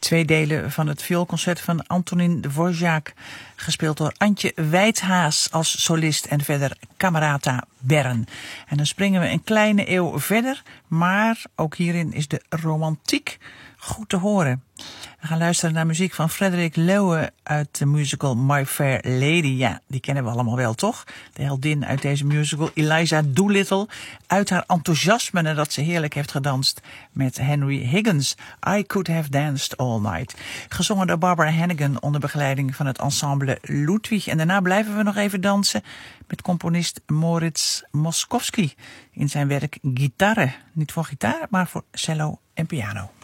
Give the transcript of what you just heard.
Twee delen van het vioolconcert van Antonin Dvorak, gespeeld door Antje Wijthaas als solist en verder Camerata Bern. En dan springen we een kleine eeuw verder, maar ook hierin is de romantiek goed te horen. We gaan luisteren naar muziek van Frederik Loewe uit de musical My Fair Lady. Ja, die kennen we allemaal wel, toch? De heldin uit deze musical, Eliza Doolittle, uit haar enthousiasme nadat ze heerlijk heeft gedanst met Henry Higgins. I Could Have Danced All Night. Gezongen door Barbara Hannigan onder begeleiding van het ensemble Ludwig. En daarna blijven we nog even dansen met componist Moritz Moskowski in zijn werk Gitarre. Niet voor gitaar, maar voor cello en piano.